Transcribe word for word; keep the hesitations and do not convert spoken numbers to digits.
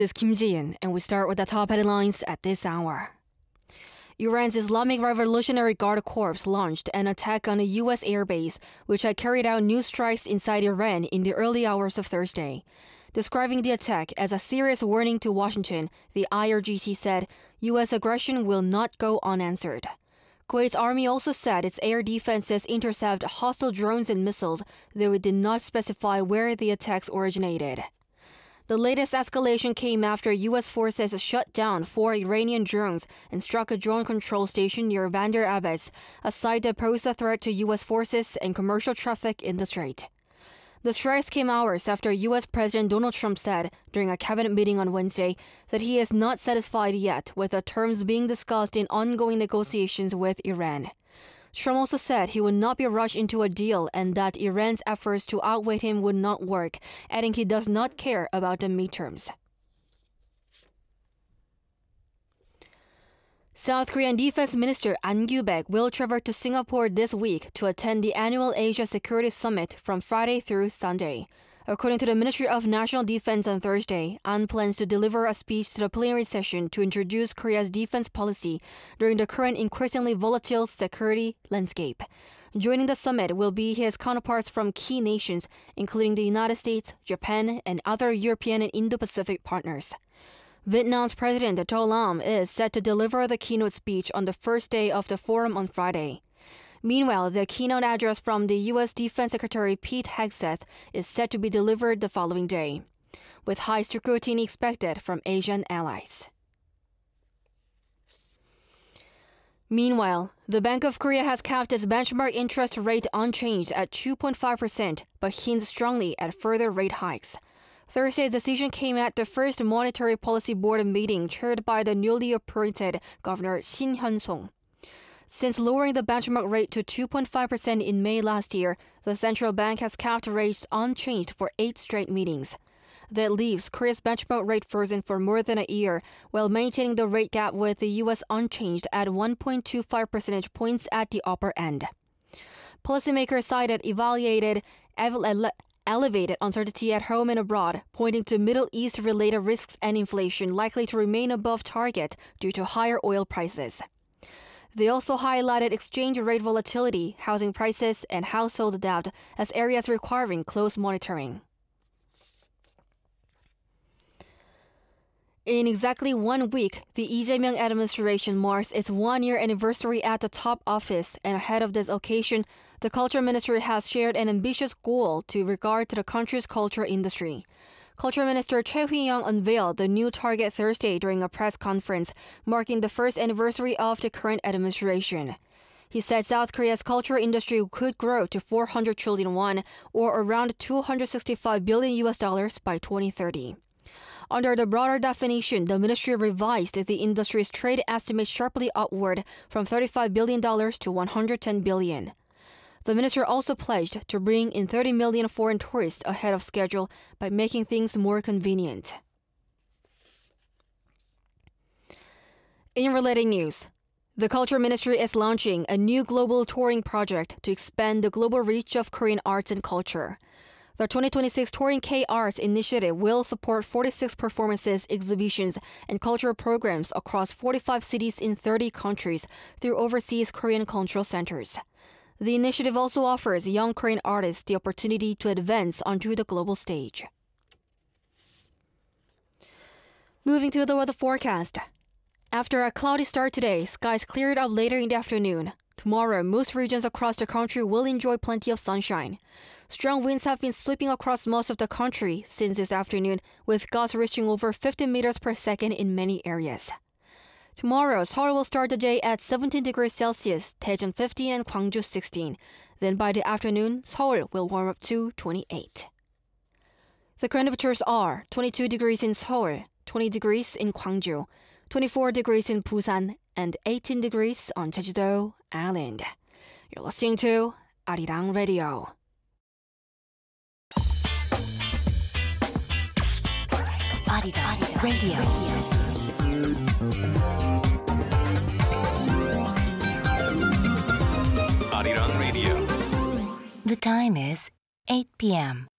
This is Kim Ji-in, and we start with the top headlines at this hour. Iran's Islamic Revolutionary Guard Corps launched an attack on a U S airbase, which had carried out new strikes inside Iran in the early hours of Thursday. Describing the attack as a serious warning to Washington, the I R G C said U S aggression will not go unanswered. Kuwait's army also said its air defenses intercepted hostile drones and missiles, though it did not specify where the attacks originated. The latest escalation came after U S forces shut down four Iranian drones and struck a drone control station near Bandar Abbas, a site that posed a threat to U S forces and commercial traffic in the strait. The strikes came hours after U S President Donald Trump said during a cabinet meeting on Wednesday that he is not satisfied yet with the terms being discussed in ongoing negotiations with Iran. Trump also said he would not be rushed into a deal and that Iran's efforts to outweigh him would not work, adding he does not care about the midterms. South Korean Defense Minister An Kyu-baek will travel to Singapore this week to attend the annual Asia Security Summit from Friday through Sunday. According to the Ministry of National Defense on Thursday, An plans to deliver a speech to the plenary session to introduce Korea's defense policy during the current increasingly volatile security landscape. Joining the summit will be his counterparts from key nations, including the United States, Japan, and other European and Indo-Pacific partners. Vietnam's President To Lam is set to deliver the keynote speech on the first day of the forum on Friday. Meanwhile, the keynote address from the U S Defense Secretary Pete Hegseth is set to be delivered the following day, with high scrutiny expected from Asian allies. Meanwhile, the Bank of Korea has kept its benchmark interest rate unchanged at two point five percent, but hints strongly at further rate hikes. Thursday's decision came at the first Monetary Policy Board meeting chaired by the newly appointed Governor Shin Hyun-sung. Since lowering the benchmark rate to two point five percent in May last year, the central bank has kept rates unchanged for eight straight meetings. That leaves Korea's benchmark rate frozen for more than a year, while maintaining the rate gap with the U S unchanged at one point two five percentage points at the upper end. Policymakers cited evaluated ele- elevated uncertainty at home and abroad, pointing to Middle East-related risks and inflation likely to remain above target due to higher oil prices. They also highlighted exchange rate volatility, housing prices, and household debt as areas requiring close monitoring. In exactly one week, the Lee Jae-myung administration marks its one-year anniversary at the top office, and ahead of this occasion, the Culture Ministry has shared an ambitious goal to regard to the country's culture industry. Culture Minister Choi Hui-young unveiled the new target Thursday during a press conference, marking the first anniversary of the current administration. He said South Korea's culture industry could grow to four hundred trillion won, or around two hundred sixty-five billion U S dollars by twenty thirty. Under the broader definition, the ministry revised the industry's trade estimate sharply upward from thirty-five billion dollars to one hundred ten billion dollars. The minister also pledged to bring in thirty million foreign tourists ahead of schedule by making things more convenient. In related news, the Culture Ministry is launching a new global touring project to expand the global reach of Korean arts and culture. The twenty twenty-six Touring K-Arts initiative will support forty-six performances, exhibitions, and cultural programs across forty-five cities in thirty countries through overseas Korean cultural centers. The initiative also offers young Korean artists the opportunity to advance onto the global stage. Moving to the weather forecast. After a cloudy start today, skies cleared up later in the afternoon. Tomorrow, most regions across the country will enjoy plenty of sunshine. Strong winds have been sweeping across most of the country since this afternoon, with gusts reaching over fifty meters per second in many areas. Tomorrow, Seoul will start the day at seventeen degrees Celsius, Daejeon fifteen, and Gwangju sixteen. Then by the afternoon, Seoul will warm up to twenty-eight. The current temperatures are twenty-two degrees in Seoul, twenty degrees in Gwangju, twenty-four degrees in Busan, and eighteen degrees on Jeju-do Island. You're listening to Arirang Radio. Arirang Radio. Arirang Radio. The time is eight p m